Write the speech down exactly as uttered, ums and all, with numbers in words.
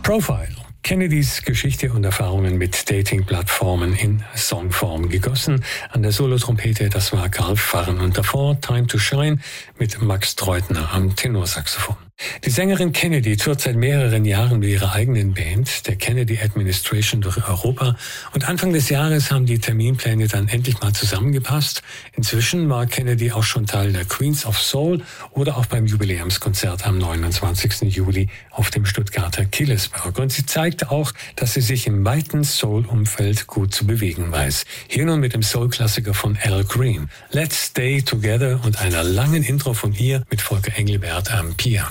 Profile. Kennedys Geschichte und Erfahrungen mit Dating-Plattformen in Songform gegossen. An der Solotrompete, das war Karl Farren. Und davor Time to Shine mit Max Treutner am Tenorsaxophon. Die Sängerin Kennedy tourt seit mehreren Jahren mit ihrer eigenen Band, der Kennedy Administration, durch Europa. Und Anfang des Jahres haben die Terminpläne dann endlich mal zusammengepasst. Inzwischen war Kennedy auch schon Teil der Queens of Soul oder auch beim Jubiläumskonzert am neunundzwanzigsten Juli auf dem Stuttgarter Killesberg. Und sie zeigt auch, dass sie sich im weiten Soul-Umfeld gut zu bewegen weiß. Hier nun mit dem Soul-Klassiker von Al Green. Let's Stay Together und einer langen Intro von ihr mit Volker Engelbert am Piano.